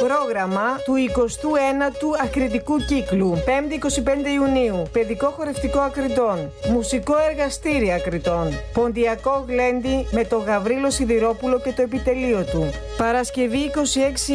Πρόγραμμα του 21ου ακριτικού κύκλου. 5η 25 Ιουνίου. Παιδικό χορευτικό Ακριτών. Μουσικό εργαστήρι Ακριτών. Ποντιακό γλέντι με τον Γαβρίλο Σιδηρόπουλο και το επιτελείο του. Παρασκευή 26